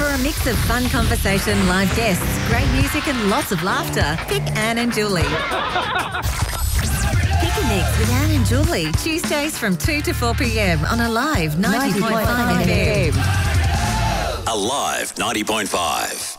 For a mix of fun conversation, live guests, great music and lots of laughter, pick Anne and Julie. Pick a mix with Anne and Julie, Tuesdays from 2 to 4 p.m. on Alive 90.5 FM. Alive 90.5.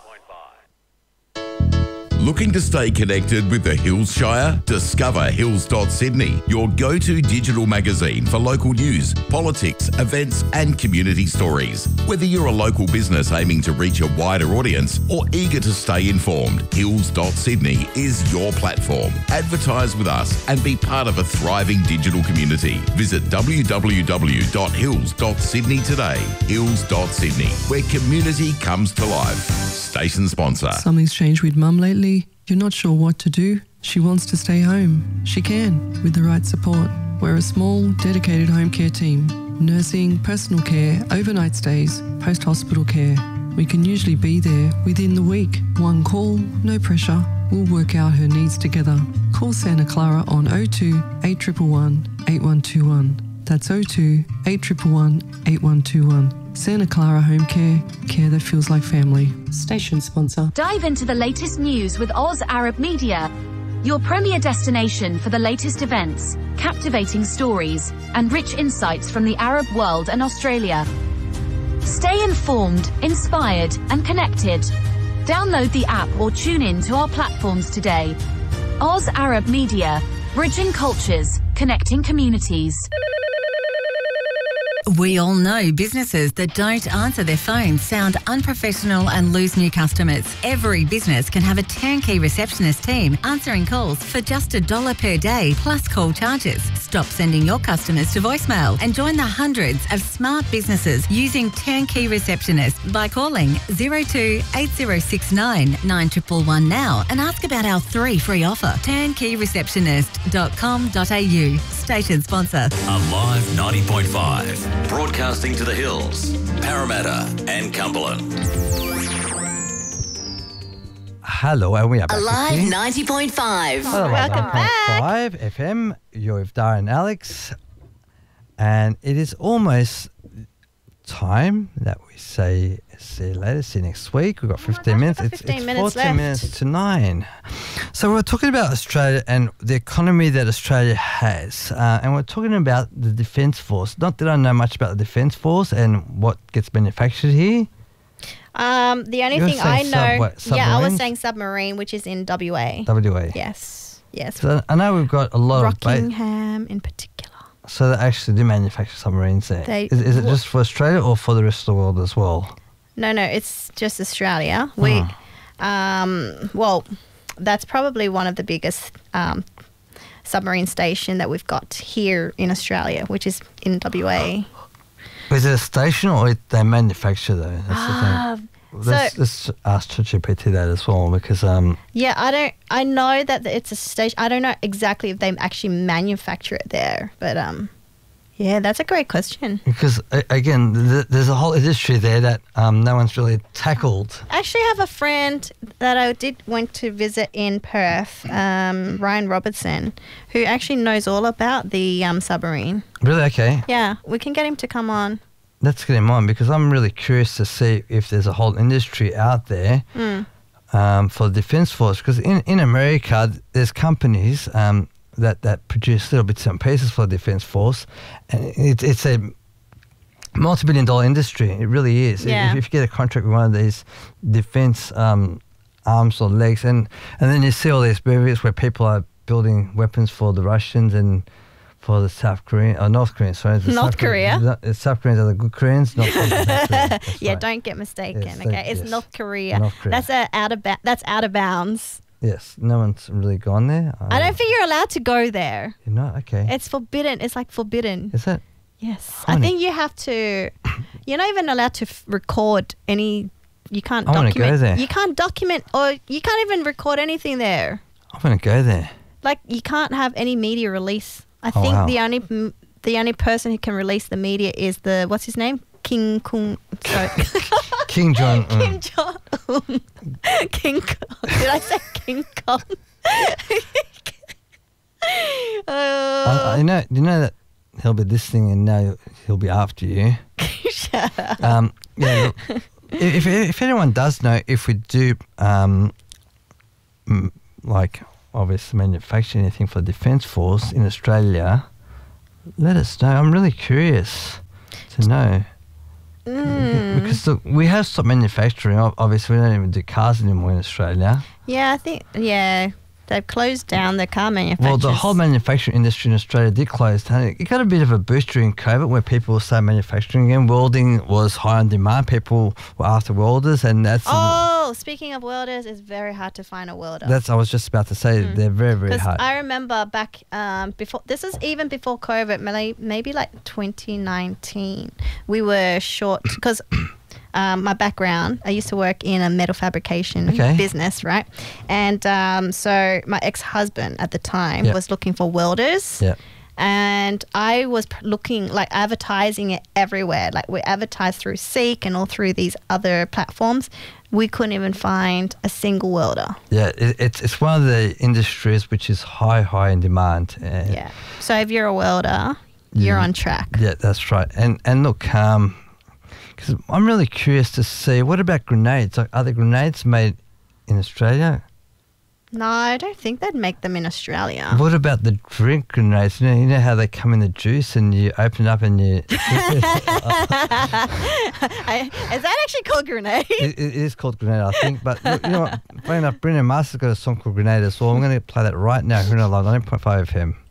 Looking to stay connected with the Hills Shire? Discover Hills.Sydney, your go-to digital magazine for local news, politics, events and community stories. Whether you're a local business aiming to reach a wider audience or eager to stay informed, Hills.Sydney is your platform. Advertise with us and be part of a thriving digital community. Visit www.hills.sydney today. Hills.Sydney, where community comes to life. Station sponsor. Something's changed with Mum lately. You're not sure what to do. She wants to stay home. She can, with the right support. We're a small, dedicated home care team. Nursing, personal care, overnight stays, post-hospital care. We can usually be there within the week. One call, no pressure. We'll work out her needs together. Call Santa Clara on 02 8111 8121. That's 02 8111 8121. Santa Clara Home Care, care that feels like family. Station sponsor. Dive into the latest news with Oz Arab Media, your premier destination for the latest events, captivating stories, and rich insights from the Arab world and Australia. Stay informed, inspired, and connected. Download the app or tune in to our platforms today. Oz Arab Media, bridging cultures, connecting communities. We all know businesses that don't answer their phones sound unprofessional and lose new customers. Every business can have a turnkey receptionist team answering calls for just $1 per day plus call charges. Stop sending your customers to voicemail and join the hundreds of smart businesses using turnkey receptionists by calling 02 8069 9111 now and ask about our 3 free offer. turnkeyreceptionist.com.au. Station sponsor. Alive 90.5. Broadcasting to the Hills, Parramatta and Cumberland. Hello, and we are back. Alive 90.5. Welcome back. FM. You're with Darren and Alex. And it is almost time that we say see you later, see you next week. We've got 15 minutes. It's 14 left. Minutes to 9. So we're talking about Australia and the economy that Australia has. And we're talking about the Defence Force. Not that I know much about the Defence Force and what gets manufactured here. The only thing I know... I was saying submarine, which is in WA. WA. Yes. So I know we've got a lot Rockingham in particular. So they actually do manufacture submarines there. Is it just for Australia or for the rest of the world as well? No, it's just Australia. Well, that's probably one of the biggest submarine station that we've got here in Australia, which is in WA. Is it a station or they manufacture though? That's the thing. Let's ask ChatGPT that as well because I know that it's a station. I don't know exactly if they actually manufacture it there, but that's a great question. Because again, there's a whole industry there that no one's really tackled. I actually have a friend that I went to visit in Perth, Ryan Robertson, who actually knows all about the submarine. Really? Okay. Yeah, we can get him to come on. Let's get him on because I'm really curious to see if there's a whole industry out there for the Defence Force. Because in America, there's companies that produce little bits and pieces for the Defence Force, and it's a multi-billion-dollar industry. It really is. Yeah. If you get a contract with one of these defence arms or legs, and then you see all these movies where people are building weapons for the Russians and for the South Korean or North Koreans. Sorry, North Korea. The South Koreans are the good Koreans. North Koreans. Yeah, right. Don't get mistaken. Yes, It's yes. North Korea. North Korea. That's out of bounds. Yes, no one's really gone there. I don't think you're allowed to go there. You're not? Okay. It's forbidden. It's like forbidden. Is it? Yes. Funny. I think you have to. You're not even allowed to record any. You can't I wanna document. go there. You can't document, or you can't even record anything there. I'm going to go there. Like you can't have any media release. I Oh, think wow. the only person who can release the media is the what's his name? King Jong. King Jong. Kim Jong Un. King Kong. Did I say King Kong? You know that he'll be listening and now he'll be after you. Shut up. Yeah, look, if anyone does know if we do like obviously manufacture anything for Defence Force in Australia, let us know. I'm really curious to know. Because look, we have stopped manufacturing. Obviously, we don't even do cars anymore in Australia. Yeah, I think, they've closed down the car manufacturers. Well, the whole manufacturing industry in Australia did close down. It got a bit of a boost during COVID where people started manufacturing again. Welding was high on demand. People were after welders, and that's... Oh, speaking of welders, it's very hard to find a welder. I was just about to say, they're very, very hard. I remember back before, this is even before COVID, maybe like 2019, we were short, because... my background, I used to work in a metal fabrication business, right? And so my ex-husband at the time was looking for welders. Yeah. And I was looking, like advertising it everywhere. Like we advertised through Seek and all through these other platforms. We couldn't even find a single welder. Yeah, it's one of the industries which is high in demand. Yeah. So if you're a welder, you're on track. Yeah, that's right. And look, because I'm really curious to see, what about grenades? Like, are the grenades made in Australia? No, I don't think they'd make them in Australia. What about the drink grenades? You know how they come in the juice and you open it up and you... Is that actually called grenade? It is called grenade, I think. But look, you know what? Funny enough, Brendan Master's got a song called Grenade as well. I'm going to play that right now here on 90.5 FM.